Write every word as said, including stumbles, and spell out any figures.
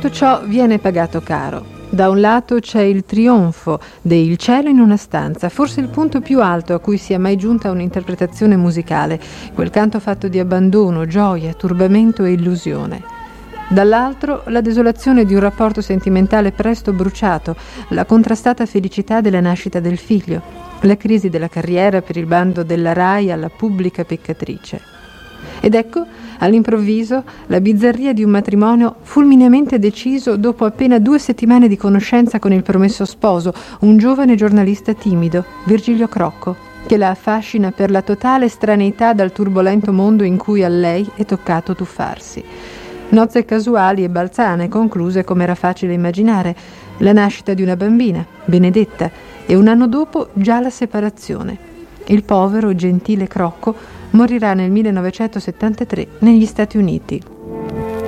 tutto ciò viene pagato caro. Da un lato c'è il trionfo de Il cielo in una stanza, forse il punto più alto a cui sia mai giunta un'interpretazione musicale, quel canto fatto di abbandono, gioia, turbamento e illusione. Dall'altro la desolazione di un rapporto sentimentale presto bruciato, la contrastata felicità della nascita del figlio, la crisi della carriera per il bando della RAI alla pubblica peccatrice. Ed ecco, all'improvviso, la bizzarria di un matrimonio fulmineamente deciso dopo appena due settimane di conoscenza con il promesso sposo, un giovane giornalista timido, Virgilio Crocco, che la affascina per la totale estraneità dal turbolento mondo in cui a lei è toccato tuffarsi. Nozze casuali e balzane, concluse come era facile immaginare, la nascita di una bambina, Benedetta, e un anno dopo già la separazione. Il povero, gentile Crocco morirà nel millenovecentosettantatré negli Stati Uniti.